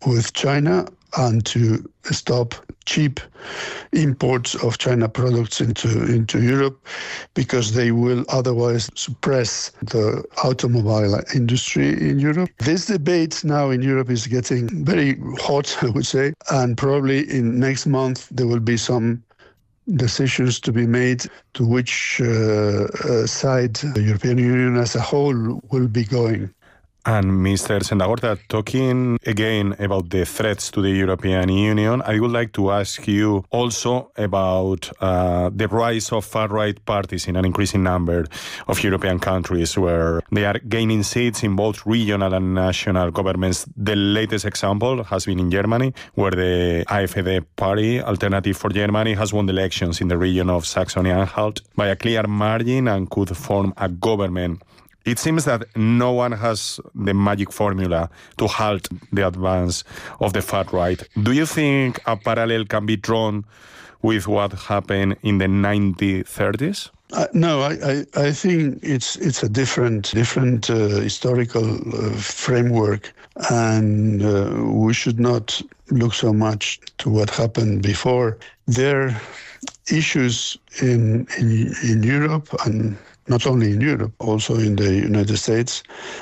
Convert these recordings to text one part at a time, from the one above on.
with China and to stop cheap imports of China products into Europe, because they will otherwise suppress the automobile industry in Europe. This debate now in Europe is getting very hot, I would say, and probably in next month there will be some decisions to be made to which side the European Union as a whole will be going. And Mr. Sendagorta, talking again about the threats to the European Union, I would like to ask you also about the rise of far-right parties in an increasing number of European countries where they are gaining seats in both regional and national governments. The latest example has been in Germany, where the AfD party, Alternative for Germany, has won the elections in the region of Saxony-Anhalt by a clear margin and could form a government. It seems that no one has the magic formula to halt the advance of the far right. Do you think a parallel can be drawn with what happened in the 1930s? No, I think it's a different historical framework, and we should not look so much to what happened before. There are issues in Europe, and not only in Europe, also in the United States,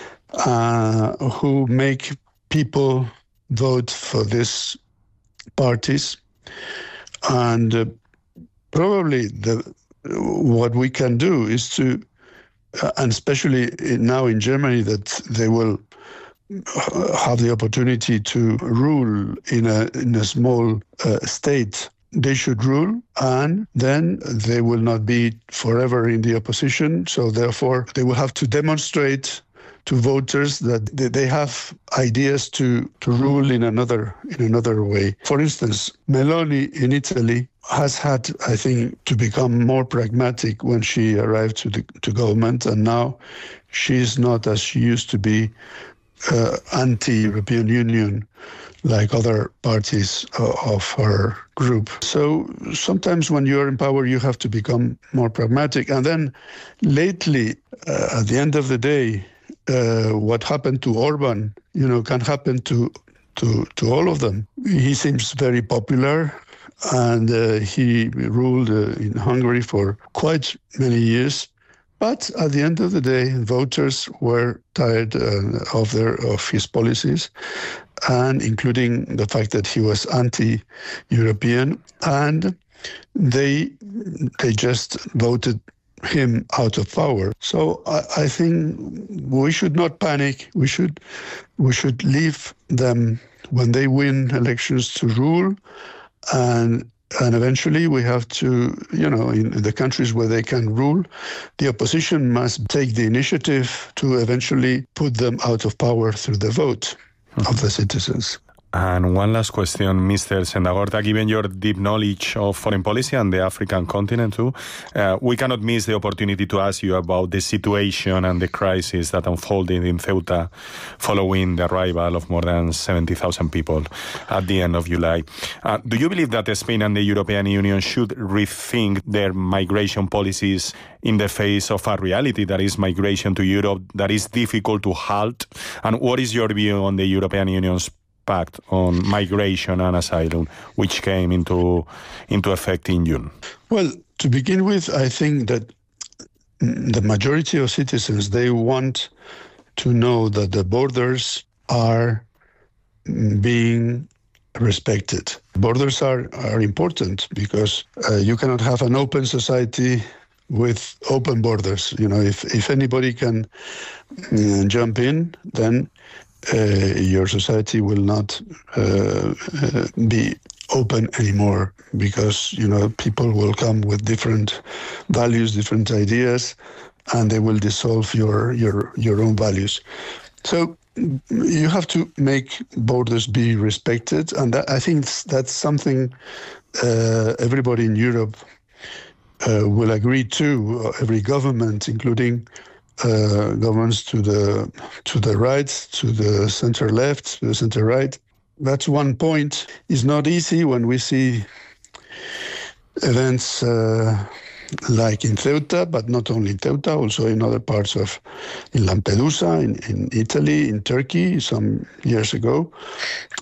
who make people vote for these parties. And probably what we can do is to, and especially now in Germany, that they will have the opportunity to rule in a small state. They should rule, and then they will not be forever in the opposition. So therefore, they will have to demonstrate to voters that they have ideas to rule in another way. For instance, Meloni in Italy has had, I think, to become more pragmatic when she arrived to government, and now she is not as she used to be anti-European Union like other parties of her group. So sometimes when you're in power, you have to become more pragmatic. And then lately, at the end of the day, what happened to Orban, can happen to all of them. He seems very popular, and he ruled in Hungary for quite many years. But at the end of the day, voters were tired of his policies, and including the fact that he was anti-European, and they just voted him out of power. So I think we should not panic. We should leave them when they win elections to rule, and eventually we have to, in the countries where they can rule, the opposition must take the initiative to eventually put them out of power through the vote of the citizens. And one last question, Mr. Sendagorta, given your deep knowledge of foreign policy and the African continent too, we cannot miss the opportunity to ask you about the situation and the crisis that unfolded in Ceuta following the arrival of more than 70,000 people at the end of July. Do you believe that Spain and the European Union should rethink their migration policies in the face of a reality that is migration to Europe that is difficult to halt? And what is your view on the European Union's Pact on Migration and Asylum, which came into effect in June? Well, to begin with, I think that the majority of citizens, they want to know that the borders are being respected. Borders are important because you cannot have an open society with open borders. If anybody can jump in, then your society will not be open anymore, because people will come with different values, different ideas, and they will dissolve your own values. So you have to make borders be respected, and I think that's something everybody in Europe will agree to. Every government, including governments to the right, to the center left, to the center right. That's one point. It's not easy when we see events like in Ceuta, but not only in Ceuta, also in other parts in Lampedusa, in Italy, in Turkey some years ago.